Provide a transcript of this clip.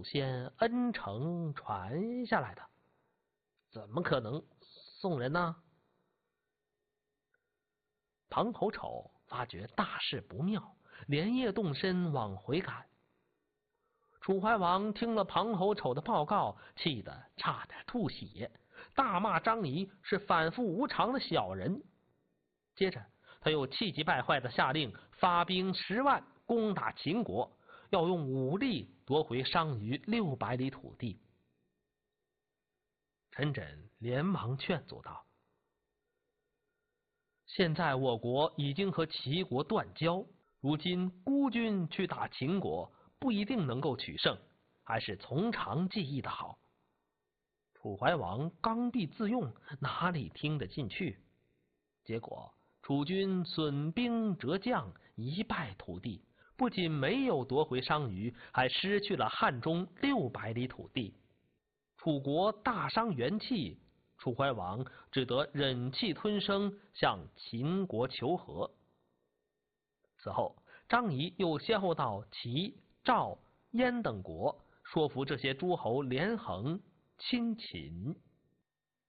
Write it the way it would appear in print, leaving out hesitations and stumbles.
先恩承传下来的，怎么可能送人呢？庞侯丑发觉大事不妙，连夜动身往回赶。楚怀王听了庞侯丑的报告，气得差点吐血，大骂张仪是反复无常的小人。接着他又气急败坏地下令发兵10万攻打秦国，要用武力夺回商於600里土地。陈轸连忙劝阻道：现在我国已经和齐国断交，如今孤军去打秦国，不一定能够取胜，还是从长计议的好。楚怀王刚愎自用，哪里听得进去？结果楚军损兵折将，一败涂地，不仅没有夺回商於，还失去了汉中600里土地。楚国大伤元气，楚怀王只得忍气吞声，向秦国求和。此后，张仪又先后到齐、赵、燕等国，说服这些诸侯连横亲秦。